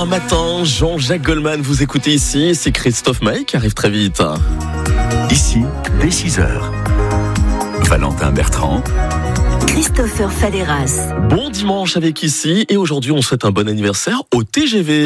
un matin, Jean-Jacques Goldman, vous écoutez ici, c'est Christophe Maé qui arrive très vite. Ici, dès 6h. Valentin Bertrand. Christopher Faleras. Bon dimanche avec ici, et aujourd'hui on souhaite un bon anniversaire au TGV.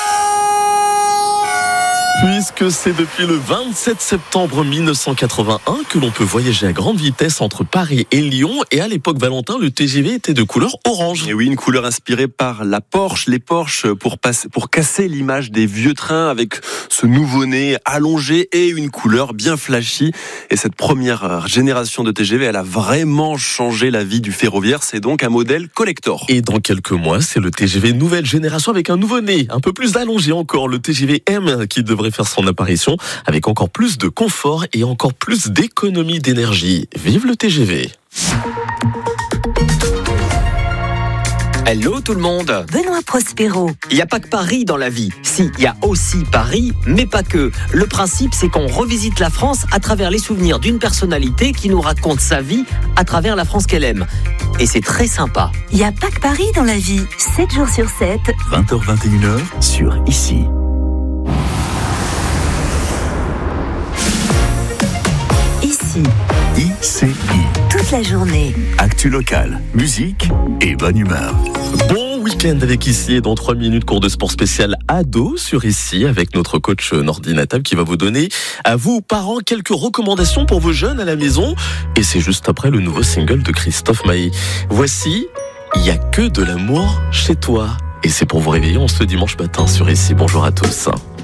Puisque c'est depuis le 27 septembre 1981 que l'on peut voyager à grande vitesse entre Paris et Lyon. Et à l'époque, Valentin, le TGV était de couleur orange. Et oui, une couleur inspirée par la Porsche. Les Porsche pour casser l'image des vieux trains avec ce nouveau-né allongé et une couleur bien flashy. Et cette première génération de TGV, elle a vraiment changé la vie du ferroviaire. C'est donc un modèle collector. Et dans quelques mois, c'est le TGV nouvelle génération avec un nouveau-né, un peu plus allongé encore, le TGV M qui devrait faire son apparition avec encore plus de confort et encore plus d'économie d'énergie. Vive le TGV! Hello tout le monde. Benoît Prospero. Il n'y a pas que Paris dans la vie. Si, il y a aussi Paris, mais pas que. Le principe, c'est qu'on revisite la France à travers les souvenirs d'une personnalité qui nous raconte sa vie à travers la France qu'elle aime. Et c'est très sympa. Il n'y a pas que Paris dans la vie. 7 jours sur 7. 20h-21h sur Ici. Ici. ICI. Toute la journée. Actu locale, musique et bonne humeur. Bon week-end avec Ici, et dans 3 minutes, cours de sport spécial ado sur Ici avec notre coach Nordine Natab qui va vous donner, à vous parents, quelques recommandations pour vos jeunes à la maison. Et c'est juste après le nouveau single de Christophe Maé. Voici Il y a que de l'amour chez toi. Et c'est pour vous réveiller en ce dimanche matin sur Ici. Bonjour à tous.